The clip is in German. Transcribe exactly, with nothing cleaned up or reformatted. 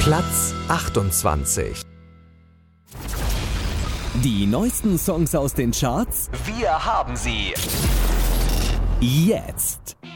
Platz achtundzwanzig. Die neuesten Songs aus den Charts? Wir haben sie. Jetzt.